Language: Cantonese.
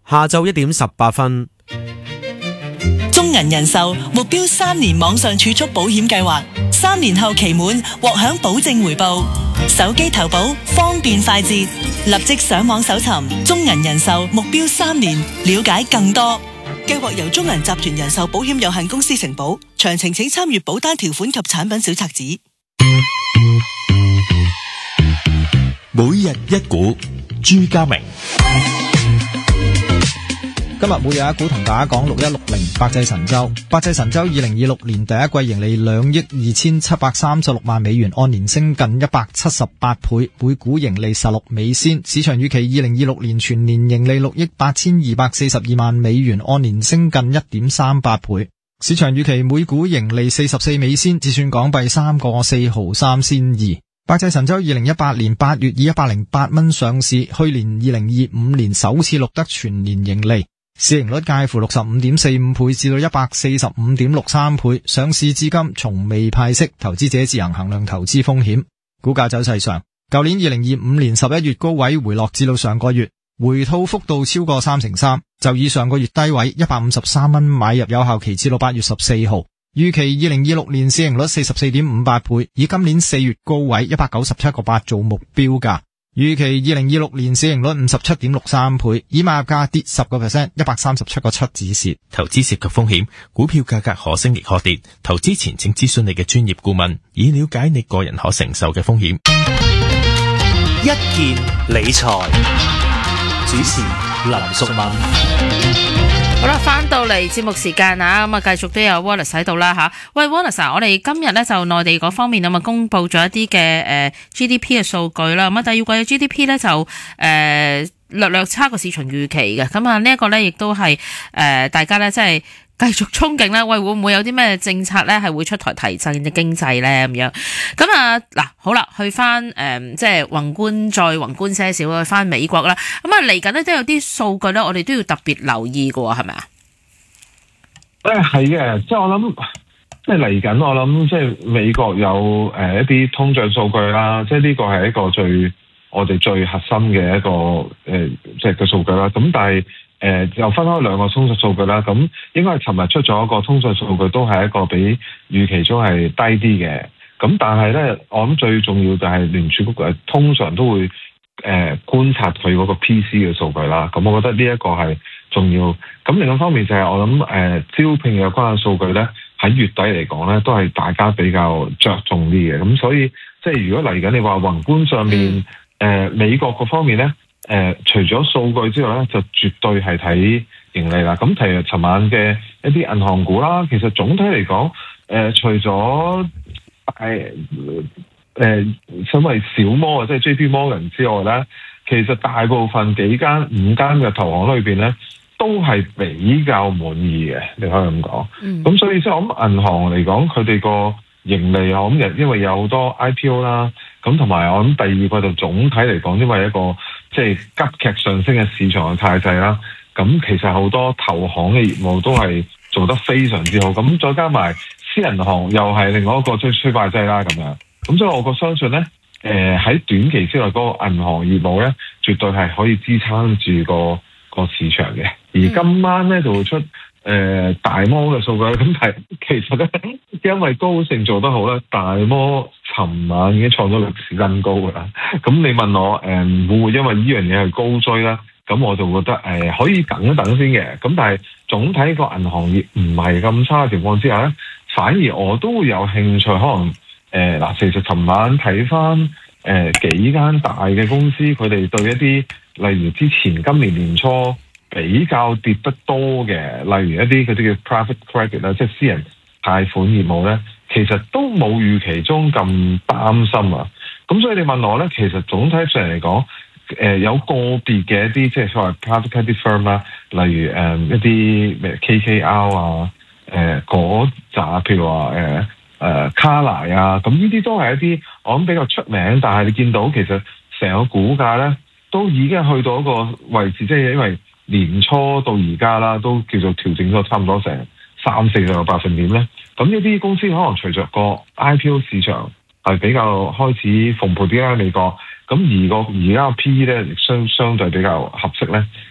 下晝1點18分。 中銀人壽目標3年網上儲蓄保險計劃，3年後期滿獲享保證回報。手機投保方便快捷，立即上網搜尋中銀人壽目標3年，了解更多。計劃由中銀集團人壽保險有限公司承保，詳情請參閱保單條款及產品小冊子。 每日一股，朱家明。 今日每日一股同大家講6160百濟神州。百濟神州2026年第一季盈利2億2736萬美元，按年升近178倍，每股盈利16美仙。市場預期2026年全年盈利6億8242萬美元，按年升近1.38倍。市場預期每股盈利44美仙，折算港幣3個4毫3仙2。百濟神州2018年8月以108蚊上市，去年2025年首次錄得全年盈利。市盈率介乎 65.45 倍至到 145.63 倍，上市至今從未派息，投資者自行衡量投資風險。股價走勢上，舊年2025年11月高位回落至到上個月，回吐幅度超過3%，就以上個月低位153蚊買入有效期至到8月14號。預期2026年市盈率 44.58 倍，以今年4月高位 197.8 做目標價。預期2026年市盈率 57.63 倍，以買入價跌 10%， 137.7 止蝕。 投資涉及風險，股票價格可升亦可跌，投資前請諮詢你嘅專業顧問，以了解你個人可承受嘅風險。 一件理財，主持林淑敏。 好啦，翻到嚟節目時間啊，咁啊繼續都有 Wallace 喺度啦吓。喂 Wallace， 我哋今日咧就內地嗰方面咁啊公布咗一啲嘅GDP 嘅數據啦。咁啊第二季嘅 GDP 咧就略差過市場預期嘅。咁啊呢一個咧亦都係大家咧即係繼續憧憬啦。喂，會唔會有啲咩政策咧係會出台提振嘅經濟咧咁樣？咁啊嗱，好啦，去翻即係宏觀再宏觀些少，去翻美國啦。咁啊嚟緊咧都有啲數據咧，我哋都要特別留意嘅，係咪啊？ 係嘅，即係我諗，即係嚟緊，我諗即係美國有一啲通脹數據啦，即係呢個係一個我哋最核心嘅一個即係嘅數據啦。咁但係又分開兩個通脹數據啦。咁應該係尋日出咗一個通脹數據，都係一個比預期中係低啲嘅。咁但係咧，我諗最重要就係聯儲局通常都會觀察佢嗰個 PC 嘅數據啦。咁我覺得呢一個係重要。咁另一方面就係我諗招聘有關嘅數據咧，喺月底嚟講咧，都係大家比較着重啲嘅。咁所以即係如果嚟緊你話宏觀上面美國嗰方面咧，除咗數據之外咧，就絕對係睇盈利啦。咁其實尋晚嘅一啲銀行股啦，其實總體嚟講除咗所謂小摩即係 JP Morgan 之外咧，其實大部分5間嘅投行裏邊咧，都係比較滿意嘅，你可以咁講。咁所以即係我諗銀行嚟講，佢哋個盈利我諗因為有好多 IPO 啦，咁同埋我諗第二個就總體嚟講，因為一個即係急劇上升嘅市場嘅態勢啦，咁其實好多投行嘅業務都係做得非常之好。咁再加埋私人行又係另外一個即係催化劑啦咁樣。咁所以我相信咧，喺短期之內嗰個銀行業務咧，絕對係可以支撐住個市場嘅。而今晚咧就會出大摩嘅數據，咁但係其實咧，因為高盛做得好咧，大摩尋晚已經創咗歷史新高㗎啦。咁你問我會唔會因為呢樣嘢係高追咧？咁我就覺得可以等一等先嘅。咁但係總體個銀行業唔係咁差嘅情況之下咧，反而我都會有興趣可能。其實尋晚睇翻幾間大嘅公司，佢哋對一啲例如之前今年年初比較跌得多嘅，例如一啲嗰啲叫 private credit 啦，即係私人貸款業務咧，其實都冇預期中咁擔心啊。咁所以你問我咧，其實總體上嚟講，有個別嘅一啲即係所謂 private credit firm 啦，例如一啲KKR 啊，嗰扎譬如話卡萊啊，咁呢啲都係一啲我諗比較出名，但係你見到其實成個股價咧都已經去到一個位置，即係因為年初到而家啦，都叫做調整咗差唔多成30-40個百分點咧。咁呢啲公司可能隨着個 IPO 市場係比較開始蓬勃啲啦，美國咁而家個 PE 咧亦相對比較合適咧。